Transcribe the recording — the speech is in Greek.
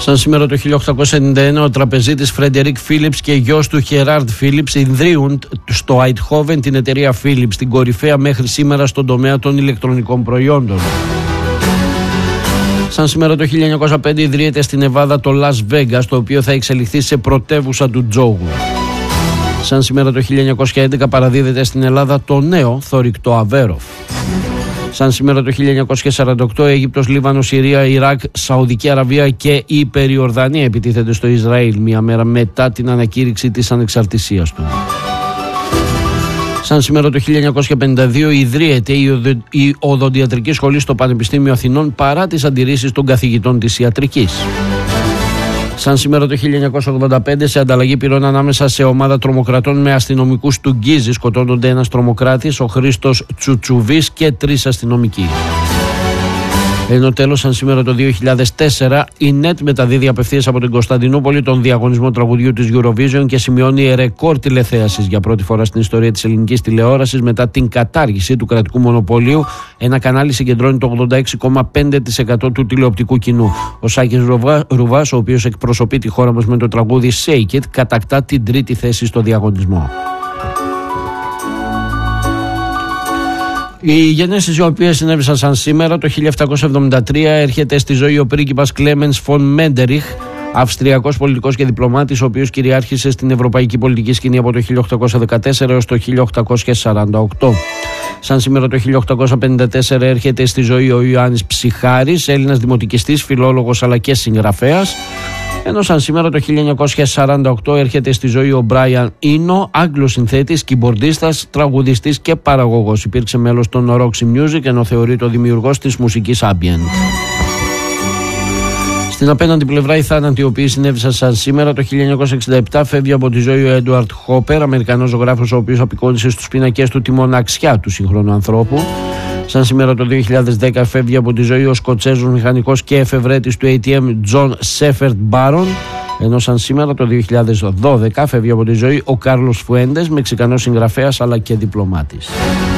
Σαν σήμερα το 1891 ο τραπεζίτης Φρεντερικ Φίλιπς και γιος του Χεράρντ Φίλιπς ιδρύουν στο Αιτχόβεν την εταιρεία Φίλιπς, την κορυφαία μέχρι σήμερα στον τομέα των ηλεκτρονικών προϊόντων. Σαν σήμερα το 1905 ιδρύεται στην Νεβάδα το Las Vegas, το οποίο θα εξελιχθεί σε πρωτεύουσα του τζόγου. Σαν σήμερα το 1911 παραδίδεται στην Ελλάδα το νέο θωρηκτό Αβέροφ. Σαν σήμερα το 1948 Αίγυπτος, Λίβανος, Συρία, Ιράκ, Σαουδική Αραβία και η Περιορδανία επιτίθενται στο Ισραήλ μία μέρα μετά την ανακήρυξη της ανεξαρτησίας του. Σαν σήμερα το 1952 ιδρύεται η Οδοντιατρική Σχολή στο Πανεπιστήμιο Αθηνών παρά τις αντιρρήσεις των καθηγητών της ιατρικής. Σαν σήμερα το 1985 σε ανταλλαγή πυρών ανάμεσα σε ομάδα τρομοκρατών με αστυνομικούς του Γκίζη σκοτώνονται ένας τρομοκράτης, ο Χρήστος Τσουτσουβής και 3 αστυνομικοί. Ενώ τέλος, σαν σήμερα το 2004 η ΝΕΤ μεταδίδει απευθείας από την Κωνσταντινούπολη τον διαγωνισμό τραγουδιού της Eurovision και σημειώνει ρεκόρ τηλεθέασης για πρώτη φορά στην ιστορία της ελληνικής τηλεόρασης μετά την κατάργηση του κρατικού μονοπωλίου. Ένα κανάλι συγκεντρώνει το 86,5% του τηλεοπτικού κοινού. Ο Σάκης Ρουβάς, ο οποίος εκπροσωπεί τη χώρα μας με το τραγούδι Shake It, κατακτά την 3η θέση στο διαγωνισμό. Οι γενέσεις οι οποίες συνέβησαν σαν σήμερα το 1773 έρχεται στη ζωή ο πρίγκιπας Κλέμενς φον Μέντεριχ, Αυστριακός πολιτικός και διπλωμάτης, ο οποίος κυριάρχησε στην ευρωπαϊκή πολιτική σκηνή από το 1814 έως το 1848. Σαν σήμερα το 1854 έρχεται στη ζωή ο Ιωάννης Ψυχάρης, Έλληνας δημοτικιστής, φιλόλογος αλλά και συγγραφέας. Ενώ σαν σήμερα το 1948 έρχεται στη ζωή ο Μπράιαν Ίνο, Άγγλος συνθέτης, κιμπορντίστας, τραγουδιστής και παραγωγός. Υπήρξε μέλος των Roxy Music, ενώ θεωρείται ο δημιουργός της μουσικής Ambient. Στην απέναντι πλευρά οι θάνατοι οι οποίοι συνέβησαν σαν σήμερα το 1967 φεύγει από τη ζωή ο Έντουαρτ Χόπερ, Αμερικανός ζωγράφος ο οποίος απεικόνισε στους πίνακες του τη μοναξιά του σύγχρονου ανθρώπου. Σαν σήμερα το 2010 φεύγει από τη ζωή ο Σκοτσέζος μηχανικός και εφευρέτης του ATM Τζον Σέφερτ Μπάρον. Ενώ σαν σήμερα το 2012 φεύγει από τη ζωή ο Κάρλος Φουέντες, Μεξικανός συγγραφέας αλλά και διπλωμάτης.